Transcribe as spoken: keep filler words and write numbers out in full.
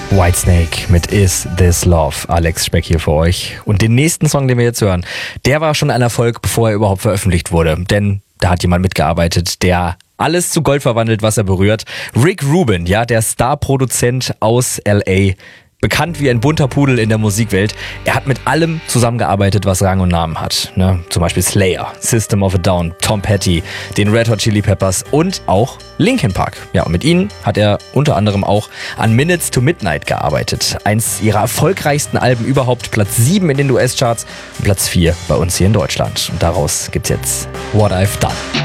Whitesnake mit Is This Love. Alex Speck hier für euch. Und den nächsten Song, den wir jetzt hören, der war schon ein Erfolg, bevor er überhaupt veröffentlicht wurde. Denn da hat jemand mitgearbeitet, der alles zu Gold verwandelt, was er berührt. Rick Rubin, ja, der Star-Produzent aus L A, bekannt wie ein bunter Pudel in der Musikwelt. Er hat mit allem zusammengearbeitet, was Rang und Namen hat. Ne? Zum Beispiel Slayer, System of a Down, Tom Petty, den Red Hot Chili Peppers und auch Linkin Park. Ja, und mit ihnen hat er unter anderem auch an Minutes to Midnight gearbeitet. Eins ihrer erfolgreichsten Alben überhaupt, Platz sieben in den U S-Charts und Platz vier bei uns hier in Deutschland. Und daraus gibt's jetzt What I've Done.